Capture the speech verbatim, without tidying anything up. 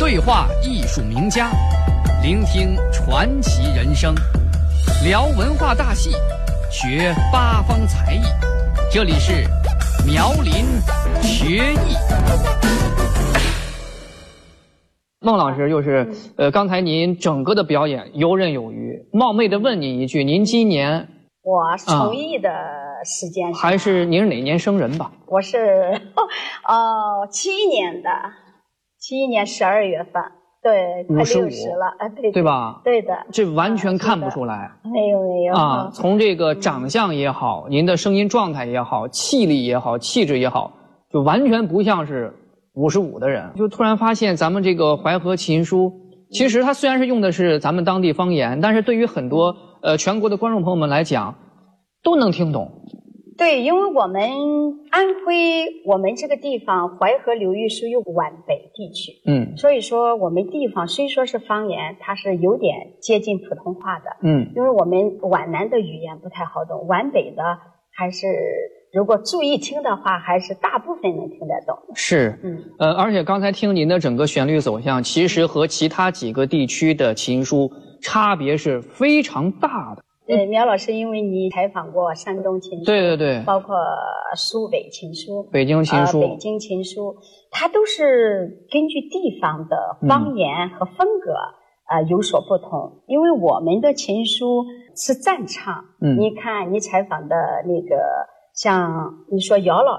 对话艺术名家，聆听传奇人生，聊文化大戏，学八方才艺。这里是苗林学艺。孟老师，就是呃，刚才您整个的表演游刃有余。冒昧的问您一句，您今年我从艺的时间、啊、 还是您是哪年生人吧？ 我是哦七一年的，七一年十二月份，对，快六十了，啊，对对吧？ 对的， 这完全看不出来， 啊、没有没有啊，从这个长相也好，嗯、您的声音状态也好，气力也好，气质也好，就完全不像是五十五的人。就突然发现咱们这个淮河琴书，其实它虽然是用的是咱们当地方言，但是对于很多呃全国的观众朋友们来讲，都能听懂。 对，因为我们安徽，我们这个地方淮河流域属于皖北地区， 嗯， 所以说我们地方虽说是方言，它是有点接近普通话的， 嗯， 因为我们皖南的语言不太好懂，皖北的还是如果注意听的话，还是大部分能听得懂。 是，嗯，呃，而且刚才听您的整个旋律走向，其实和其他几个地区的琴书差别是非常大的。 呃，苗老师，因为你采访过山东琴书， 对对对， 包括苏北琴书、 北京琴书、 呃、北京琴书，它都是根据地方的方言和风格、嗯、呃有所不同。因为我们的琴书是赞唱，嗯，你看你采访的那个，像你说姚老